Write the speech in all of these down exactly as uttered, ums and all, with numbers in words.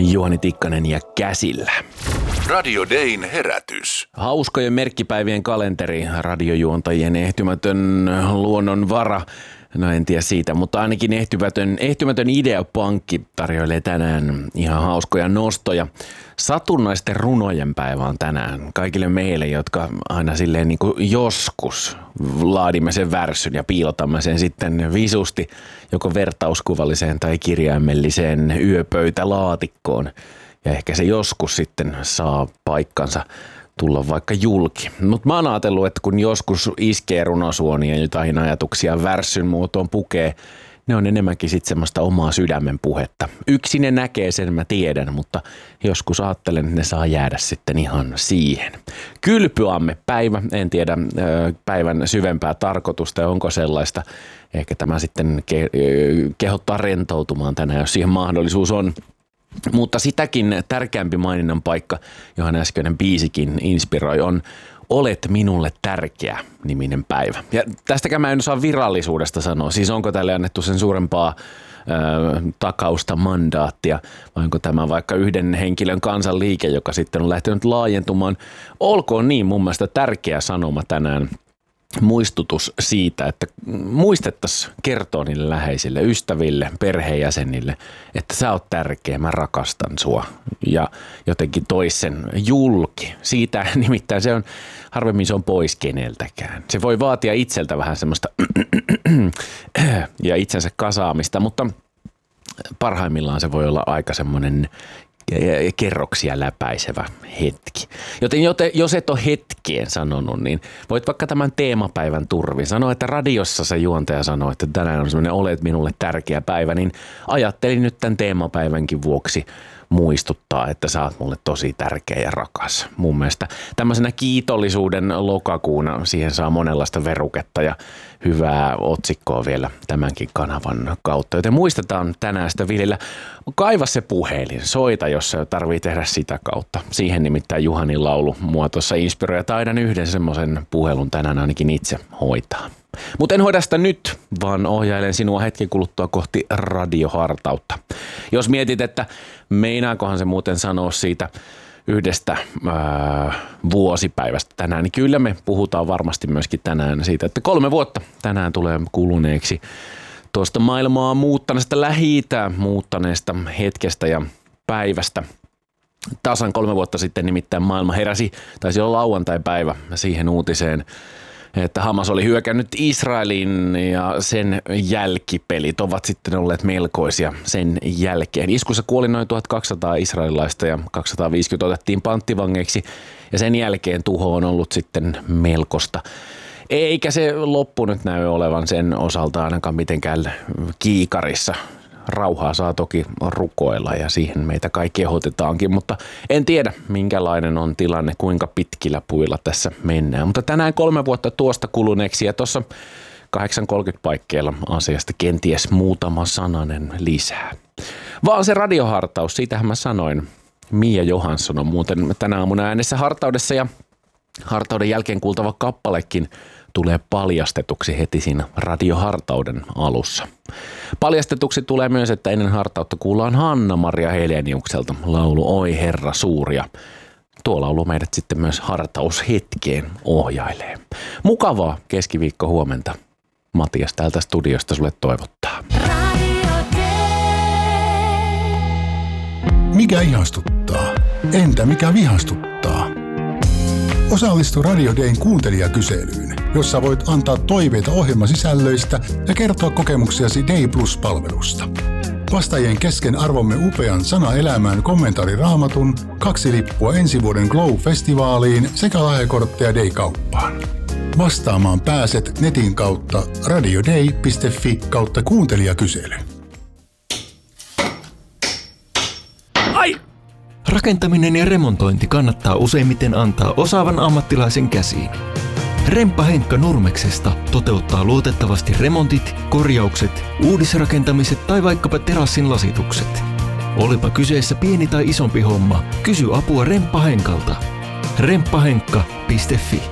Juhani Tikkanen ja käsillä. Radio Dayn herätys. Hauskojen merkkipäivien kalenteri, radiojuontajien ehtymätön luonnonvara. No en tiedä siitä, mutta ainakin ehtymätön, ehtymätön Ideapankki tarjoilee tänään ihan hauskoja nostoja. Satunnaisten runojen päivä on tänään kaikille meille, jotka aina silleen niin kuin joskus laadimme sen värssyn ja piilotamme sen sitten visusti joko vertauskuvalliseen tai kirjaimelliseen yöpöytälaatikkoon. Ja ehkä se joskus sitten saa paikkansa tulla vaikka julki. Mutta mä oon ajatellut, että kun joskus iskee runosuonia ja jotain ajatuksia värssyn muotoon pukee, ne on enemmänkin sitten semmoista omaa sydämen puhetta. Yksi ne näkee, sen mä tiedän, mutta joskus ajattelen, että ne saa jäädä sitten ihan siihen. Kylpyamme päivä, en tiedä päivän syvempää tarkoitusta ja onko sellaista. Ehkä tämä sitten ke- kehottaa rentoutumaan tänään, jos siihen mahdollisuus on. Mutta sitäkin tärkeämpi maininnan paikka, johon äskeinen biisikin inspiroi, on Olet minulle tärkeä -niminen päivä. Ja tästäkään mä en osaa virallisuudesta sanoa. Siis onko tälle annettu sen suurempaa ö, takausta, mandaattia, vai onko tämä vaikka yhden henkilön kansanliike, joka sitten on lähtenyt laajentumaan. Olkoon niin, mun mielestä tärkeä sanoma tänään. Muistutus siitä, että muistettaisiin kertoa niille läheisille, ystäville, perheenjäsenille, että sä oot tärkeä, mä rakastan sua ja jotenkin toisen julki. Siitä nimittäin se on, harvemmin se on pois keneltäkään. Se voi vaatia itseltä vähän semmoista ja itsensä kasaamista, mutta parhaimmillaan se voi olla aika semmoinen kerroksia läpäisevä hetki. Joten jos et ole hetkeen sanonut, niin voit vaikka tämän teemapäivän turvin sanoa, että radiossa se juontaja sanoo, että tänään on semmoinen olet minulle tärkeä päivä, niin ajattelin nyt tämän teemapäivänkin vuoksi muistuttaa, että sä oot mulle tosi tärkeä ja rakas. Mun mielestä tämmöisenä kiitollisuuden lokakuuna siihen saa monenlaista veruketta ja hyvää otsikkoa vielä tämänkin kanavan kautta. Joten muistetaan tänään sitä Vilillä. Kaiva se puhelin, soita, jos tarvii tehdä sitä kautta. Siihen nimittäin Juhanin laulu mua tuossa inspiroi ja taidan yhden semmoisen puhelun tänään ainakin itse hoitaa. Mutta en hoida sitä nyt, vaan ohjailen sinua hetken kuluttua kohti radiohartautta. Jos mietit, että meinaakohan se muuten sanoa siitä yhdestä ää, vuosipäivästä tänään, niin kyllä me puhutaan varmasti myöskin tänään siitä, että kolme vuotta tänään tulee kuluneeksi tuosta maailmaa muuttaneesta, Lähi-Itää muuttaneesta hetkestä ja päivästä. Tasan kolme vuotta sitten nimittäin maailma heräsi, taisi olla lauantai-päivä siihen uutiseen, että Hamas oli hyökännyt Israeliin ja sen jälkipelit ovat sitten olleet melkoisia sen jälkeen. Iskussa kuoli noin tuhatkaksisataa israelilaista ja kaksisataaviisikymmentä otettiin panttivangeiksi ja sen jälkeen tuho on ollut sitten melkoista. Eikä se loppu nyt näy olevan sen osalta ainakaan mitenkään kiikarissa. Rauhaa saa toki rukoilla ja siihen meitä kaikki ehotetaankin, mutta en tiedä minkälainen on tilanne, kuinka pitkillä puilla tässä mennään. Mutta tänään kolme vuotta tuosta kuluneeksi ja tuossa kahdeksan kolmekymmentä paikkeilla asiasta kenties muutama sananen lisää. Vaan se radiohartaus, siitähän mä sanoin. Mia Johansson on muuten tänä aamuna äänessä hartaudessa ja hartauden jälkeen kuultava kappalekin tulee paljastetuksi heti siinä radiohartauden alussa. Paljastetuksi tulee myös, että ennen hartautta kuullaan Hanna-Maria Heleniukselta laulu Oi Herra suuria. Tuo laulu meidät sitten myös hartaushetkeen ohjailee. Mukavaa keskiviikko huomenta. Matias täältä studiosta sulle toivottaa. Mikä ihastuttaa? Entä mikä vihastuttaa? Osallistu Radio Dayn kuuntelijakyselyyn, jossa voit antaa toiveita ohjelmasisällöistä ja kertoa kokemuksiasi Day Plus-palvelusta. Vastaajien kesken arvomme upean Sana elämään kommentaariraamatun, kaksi lippua ensi vuoden Glow-festivaaliin sekä lahjakortteja Day-kauppaan. Vastaamaan pääset netin kautta radioday piste fi kautta kuuntelijakysely. Ai! Rakentaminen ja remontointi kannattaa useimmiten antaa osaavan ammattilaisen käsiin. Remppa Henkka Nurmeksesta toteuttaa luotettavasti remontit, korjaukset, uudisrakentamiset tai vaikkapa terassin lasitukset. Olipa kyseessä pieni tai isompi homma, kysy apua Remppa Henkalta. remppahenkka piste fi.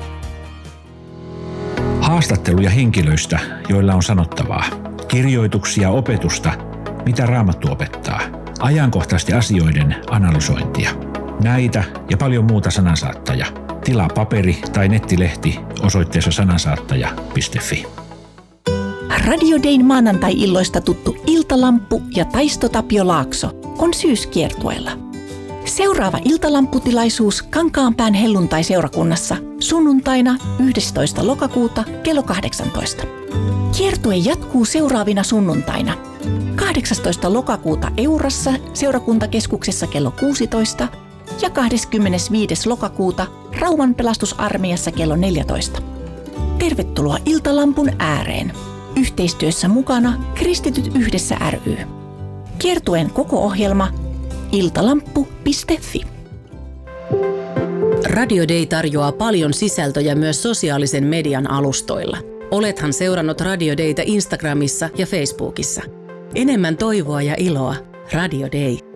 Haastatteluja henkilöistä, joilla on sanottavaa. Kirjoituksia opetusta Mitä Raamattu opettaa, ajankohtaisten asioiden analysointia. Näitä ja paljon muuta Sanansaattaja. Tilaa paperi- tai nettilehti osoitteessa sanansaattaja piste fi. Radio Dayn maanantai-illoista tuttu Iltalamppu ja Taisto Tapio Laakso on syyskiertueella. Seuraava iltalamputilaisuus Kankaanpään helluntai-seurakunnassa sunnuntaina yhdestoista lokakuuta kello kahdeksantoista. Kiertue jatkuu seuraavina sunnuntaina. kahdeksastoista lokakuuta Eurassa seurakuntakeskuksessa kello kuusitoista ja kahdeskymmenesviides lokakuuta Rauman pelastusarmeijassa kello neljätoista. Tervetuloa Iltalampun ääreen. Yhteistyössä mukana Kristityt yhdessä ry. Kiertueen koko ohjelma iltalamppu piste fi. Radio Day tarjoaa paljon sisältöjä myös sosiaalisen median alustoilla. Olethan seurannut Radio Daytä Instagramissa ja Facebookissa. Enemmän toivoa ja iloa. Radio Day.